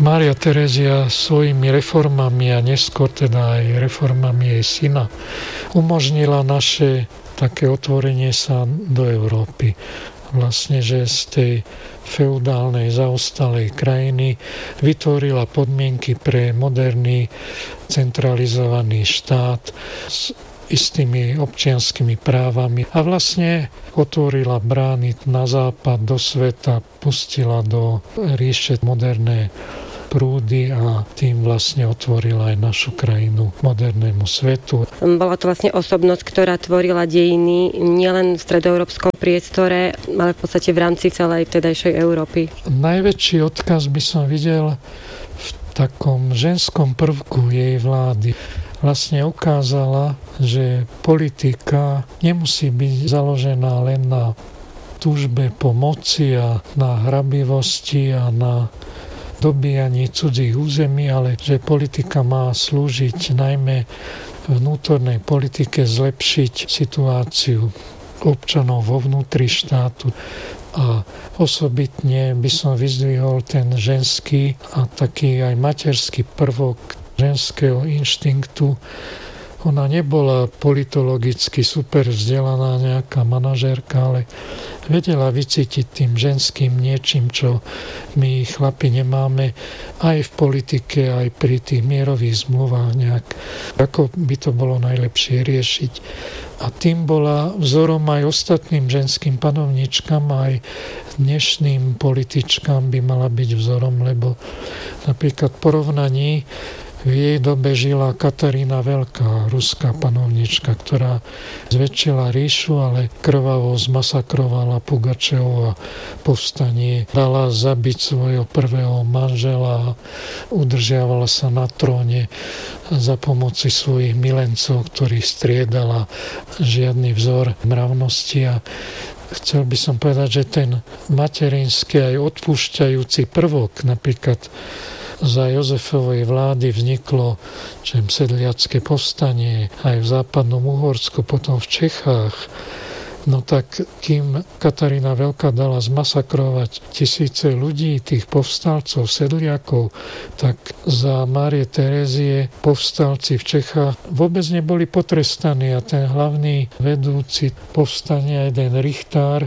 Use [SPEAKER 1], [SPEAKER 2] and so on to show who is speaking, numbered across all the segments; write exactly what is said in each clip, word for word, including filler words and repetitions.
[SPEAKER 1] Mária Terézia svojimi reformami a neskôr teda aj reformami jej syna umožnila naše také otvorenie sa do Európy. Vlastne, že z tej feudálnej zaostalej krajiny vytvorila podmienky pre moderný centralizovaný štát s istými občianskymi právami a vlastne otvorila brány na západ, do sveta, pustila do ríše moderné prúdy a tým vlastne otvorila aj našu krajinu modernému svetu.
[SPEAKER 2] Bola to vlastne osobnosť, ktorá tvorila dejiny nielen v stredoeurópskom priestore, ale v podstate v rámci celej vtedajšej Európy.
[SPEAKER 1] Najväčší odkaz by som videl v takom ženskom prvku jej vlády. Vlastne ukázala, že politika nemusí byť založená len na túžbe po moci a na hrabivosti a na dobíjaní cudzích území, ale že politika má slúžiť najmä vnútornej politike zlepšiť situáciu občanov vo vnútri štátu. A osobitne by som vyzdvihol ten ženský a taký aj materský prvok ženského inštinktu. Ona nebola politologicky super vzdelaná nejaká manažérka, ale vedela vycítiť tým ženským niečím, čo my chlapi nemáme aj v politike, aj pri tých mierových zmluvách nejak, ako by to bolo najlepšie riešiť. A tým bola vzorom aj ostatným ženským panovničkám, aj dnešným političkám by mala byť vzorom, lebo napríklad v porovnaní v jej dobe žila Katarína Veľká, ruská panovnička, ktorá zväčšila ríšu, ale krvavo zmasakrovala Pugačevo a povstanie. Dala zabiť svojho prvého manžela a udržiavala sa na tróne za pomoci svojich milencov, ktorých striedala, žiadny vzor mravnosti. A chcel by som povedať, že ten materinský aj odpúšťajúci prvok, napríklad za Jozefovej vlády vzniklo čem sedliacké povstanie aj v západnom Uhorsku, potom v Čechách. No tak kým Katarína Veľká dala zmasakrovať tisíce ľudí, tých povstalcov, sedliakov, tak za Márie Terézie povstalci v Čechách vôbec neboli potrestaní a ten hlavný vedúci povstania, jeden Richtár,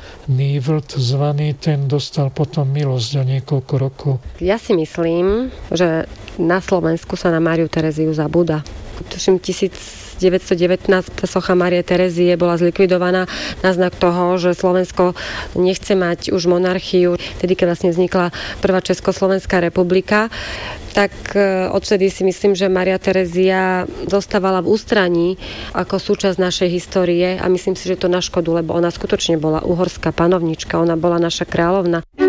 [SPEAKER 1] Nívlt zvaný, ten dostal potom milosť o niekoľko rokov.
[SPEAKER 2] Ja si myslím, že na Slovensku sa na Máriu Teréziu zabúda. Tuším, devätnásť devätnásť socha Márie Terézie bola zlikvidovaná na znak toho, že Slovensko nechce mať už monarchiu. Vtedy, keď vlastne vznikla prvá Československá republika, tak odtedy si myslím, že Mária Terézia zostávala v ústraní ako súčasť našej histórie a myslím si, že to na škodu, lebo ona skutočne bola uhorská panovnička, ona bola naša kráľovna.